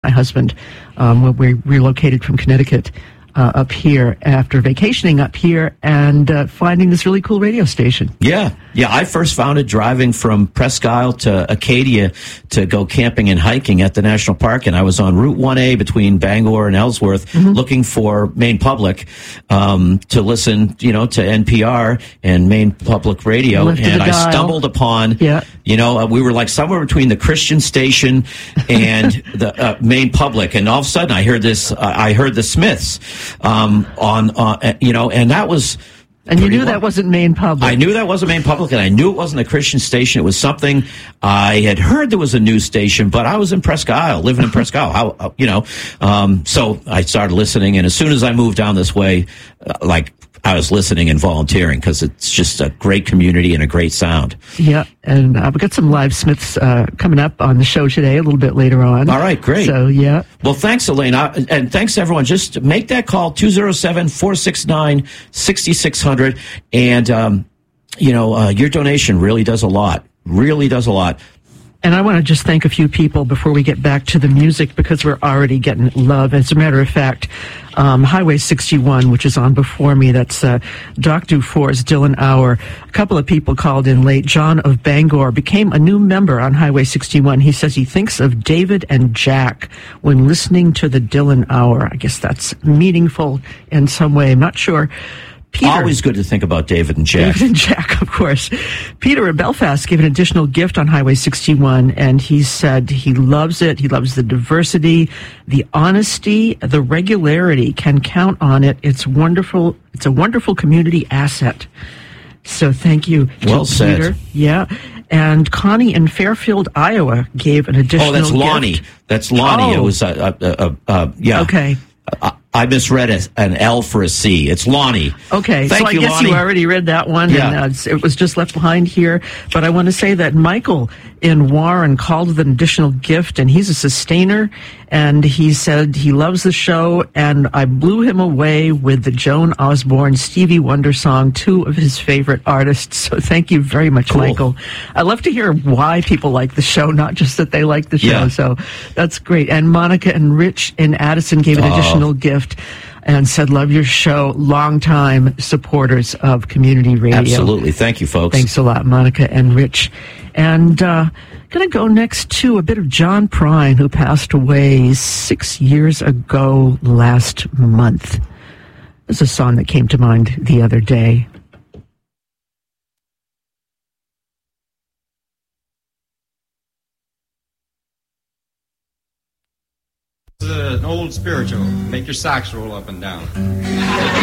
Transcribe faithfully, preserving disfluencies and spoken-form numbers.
my husband, um, when we relocated from Connecticut uh, up here after vacationing up here and uh, finding this really cool radio station. Yeah. Yeah, I first found it driving from Presque Isle to Acadia to go camping and hiking at the national park, and I was on Route one A between Bangor and Ellsworth mm-hmm. looking for Maine Public um, to listen, you know, to N P R and Maine Public Radio, Lifted and I dial. stumbled upon, yeah. you know, uh, we were like somewhere between the Christian station and the uh, Maine Public, and all of a sudden I heard this, uh, I heard the Smiths um, on, uh, you know, and that was... And you knew well. that wasn't Maine Public. I knew that wasn't Maine Public, and I knew it wasn't a Christian station. It was something I had heard there was a news station, but I was in Presque Isle, living in Presque Isle. How, you know, um, so I started listening, and as soon as I moved down this way, uh, like I was listening and volunteering because it's just a great community and a great sound. Yeah, and uh, we've got some live Smiths uh, coming up on the show today, a little bit later on. All right, great. So, yeah. Well, thanks, Elaine, I, and thanks, everyone. Just make that call, two oh seven, four six nine, six six zero zero, and, um, you know, uh, your donation really does a lot, really does a lot. And I want to just thank a few people before we get back to the music because we're already getting love. As a matter of fact, um, Highway sixty-one, which is on before me, that's uh, Doc Dufour's Dylan Hour. A couple of people called in late. John of Bangor became a new member on Highway sixty-one. He says he thinks of David and Jack when listening to the Dylan Hour. I guess that's meaningful in some way. I'm not sure. Peter, always good to think about David and Jack. David and Jack, of course. Peter in Belfast gave an additional gift on Highway sixty-one, and he said he loves it. He loves the diversity, the honesty, the regularity. Can count on it. It's wonderful. It's a wonderful community asset. So thank you to well said. Peter. Yeah. And Connie in Fairfield, Iowa gave an additional gift. Oh, that's Lonnie. Gift. That's Lonnie. Oh. It was, uh, uh, uh, uh, yeah. Okay. I, I misread a, an L for a C. It's Lonnie. Okay, Thank so I you, guess Lonnie. you already read that one, yeah. and uh, it was just left behind here. But I want to say that Michael in Warren called with an additional gift, and he's a sustainer, and he said he loves the show, and I blew him away with the Joan Osborne, Stevie Wonder song, two of his favorite artists. So thank you very much, cool. Michael. I love to hear why people like the show, not just that they like the show. Yeah. So that's great. And Monica and Rich in Addison gave an oh. additional gift and said, love your show, longtime supporters of community radio. Absolutely. Thank you, folks. Thanks a lot, Monica and Rich. And uh, going to go next to a bit of John Prine, who passed away six years ago last month. There's a song that came to mind the other day. It's an old spiritual. Make your socks roll up and down.